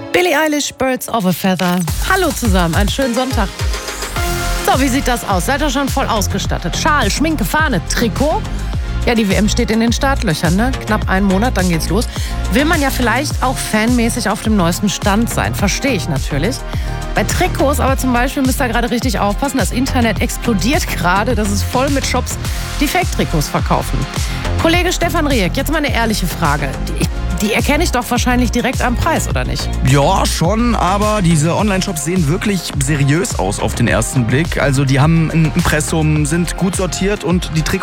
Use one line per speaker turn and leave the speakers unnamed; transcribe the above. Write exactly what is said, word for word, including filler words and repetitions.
Billie Eilish, Birds of a Feather. Hallo zusammen, einen schönen Sonntag. So, wie sieht das aus? Seid ihr schon voll ausgestattet? Schal, Schminke, Fahne, Trikot? Ja, die W M steht in den Startlöchern, ne? Knapp einen Monat, dann geht's los. Will man ja vielleicht auch fanmäßig auf dem neuesten Stand sein. Verstehe ich natürlich. Bei Trikots aber zum Beispiel müsst ihr gerade richtig aufpassen. Das Internet explodiert gerade. Das ist voll mit Shops, die Fake-Trikots verkaufen. Kollege Stefan Rieck, jetzt mal eine ehrliche Frage. Die, die erkenne ich doch wahrscheinlich direkt am Preis, oder nicht?
Ja, schon, aber diese Online-Shops sehen wirklich seriös aus auf den ersten Blick. Also die haben ein Impressum, sind gut sortiert und die Trikots